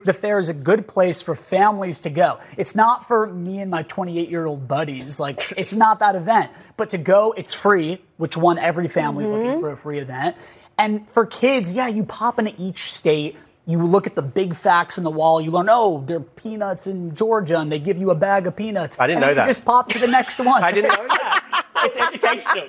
The fair is a good place for families to go. It's not for me and my 28-year-old buddies. Like, it's not that event. But to go, it's free, which every family's looking for a free event. And for kids, yeah, you pop into each state. You look at the big facts on the wall. You learn, there are peanuts in Georgia, and they give you a bag of peanuts. I didn't know that. You just pop to the next one. I didn't know that. It's educational.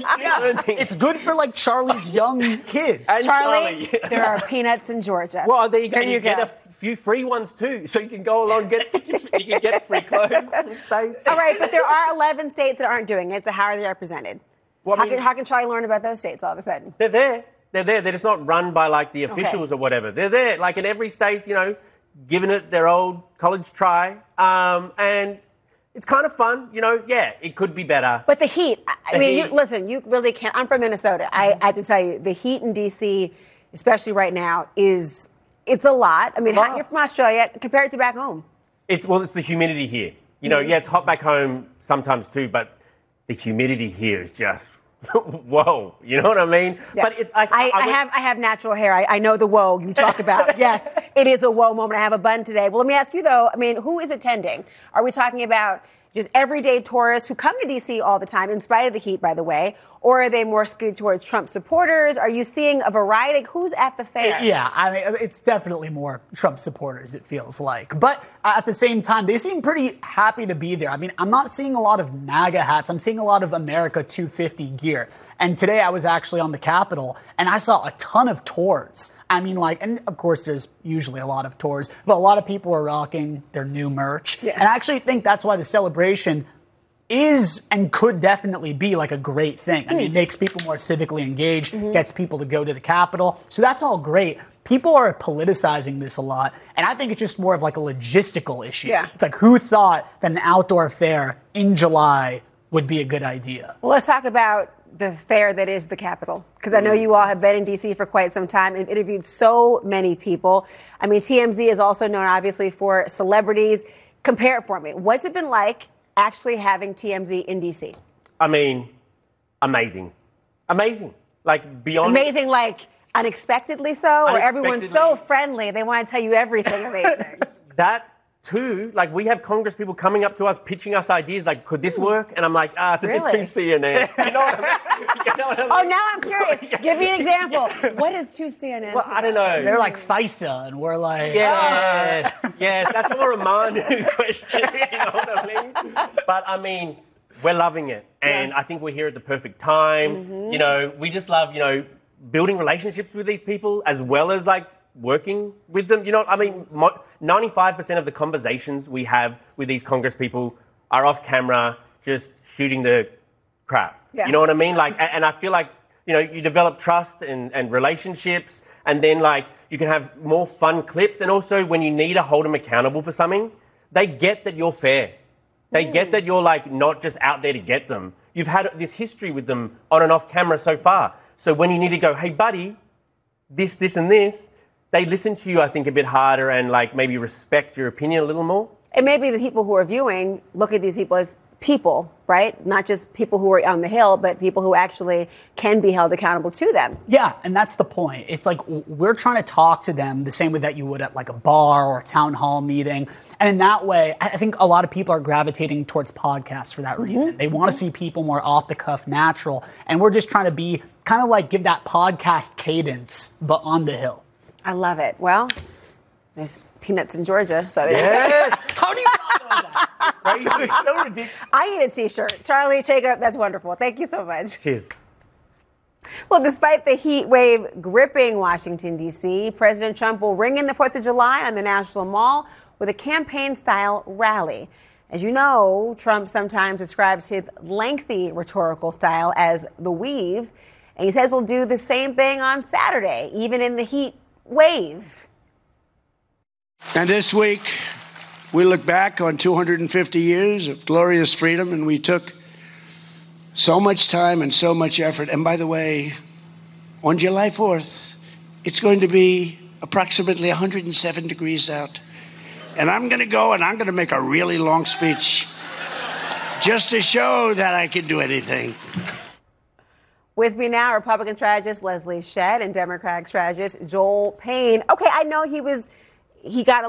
It's good for like Charlie's young kids. And Charlie, there are peanuts in Georgia. Well, there you go. You get a few free ones too, so you can go along and you can get free clothes from states. All right, but there are 11 states that aren't doing it. So how are they represented? Well, how can Charlie learn about those states all of a sudden? They're there. They're just not run by like the officials or whatever. They're there, like in every state, giving it their old college try, and it's kind of fun, Yeah, it could be better. But the heat. Listen, you really can't. I'm from Minnesota. I have to tell you, the heat in D.C., especially right now, it's a lot. You're from Australia. Compare it to back home. It's the humidity here. It's hot back home sometimes too, but the humidity here is just whoa. You know what I mean? Yeah. But I have natural hair. I know the whoa you talk about. Yes, it is a whoa moment. I have a bun today. Well, let me ask you though. Who is attending? Are we talking about just everyday tourists who come to D.C. all the time, in spite of the heat, by the way? Or are they more skewed towards Trump supporters? Are you seeing a variety? Who's at the fair? Yeah, it's definitely more Trump supporters, it feels like. But at the same time, they seem pretty happy to be there. I'm not seeing a lot of MAGA hats. I'm seeing a lot of America 250 gear. And today I was actually on the Capitol, and I saw a ton of tours. And of course there's usually a lot of tours, but a lot of people are rocking their new merch. Yeah. And I actually think that's why the celebration is and could definitely be like a great thing. It makes people more civically engaged, gets people to go to the Capitol. So that's all great. People are politicizing this a lot, and I think it's just more of like a logistical issue. Yeah. It's like, who thought that an outdoor fair in July would be a good idea? Well, let's talk about the fair that is the Capitol, because I know you all have been in D.C. for quite some time and interviewed so many people. TMZ is also known, obviously, for celebrities. Compare it for me. What's it been like actually having TMZ in D.C.? Amazing. Like, beyond... Amazing, like, unexpectedly so? Or everyone's so friendly, they want to tell you everything amazing? That... Too, like, we have Congress people coming up to us, pitching us ideas, like, could this work? And I'm like, it's a bit too CNN. You know what I mean? Oh, now I'm curious. Give me an example. What is too CNN? Well, I don't know. They're like FISA, and we're like... Yes, that's more a Manu question, you know what I mean? But, we're loving it. And I think we're here at the perfect time. We just love, building relationships with these people, as well as, like, working with them. 95% of the conversations we have with these Congress people are off camera, just shooting the crap. Yeah. You know what I mean? Like, and I feel like, you develop trust and relationships, and then, like, you can have more fun clips. And also, when you need to hold them accountable for something, they get that you're fair. They get that you're, like, not just out there to get them. You've had this history with them on and off camera so far. So when you need to go, hey, buddy, this, and this, they listen to you, I think, a bit harder and, like, maybe respect your opinion a little more. And maybe the people who are viewing look at these people as people, right? Not just people who are on the Hill, but people who actually can be held accountable to them. Yeah, and that's the point. It's like we're trying to talk to them the same way that you would at like a bar or a town hall meeting. And in that way, I think a lot of people are gravitating towards podcasts for that reason. They want to see people more off the cuff, natural. And we're just trying to be kind of like give that podcast cadence, but on the Hill. I love it. Well, there's peanuts in Georgia, so How do you follow that? It's so ridiculous. I need a T-shirt. Charlie, Jacob, that's wonderful. Thank you so much. Cheers. Well, despite the heat wave gripping Washington, D.C., President Trump will ring in the 4th of July on the National Mall with a campaign-style rally. As you know, Trump sometimes describes his lengthy rhetorical style as the weave, and he says he'll do the same thing on Saturday, even in the heat wave. And this week, we look back on 250 years of glorious freedom, and we took so much time and so much effort. And by the way, on July 4th, it's going to be approximately 107 degrees out. And I'm going to go and I'm going to make a really long speech just to show that I can do anything. With me now, Republican strategist Leslie Shedd and Democratic strategist Joel Payne. Okay, I know he was he got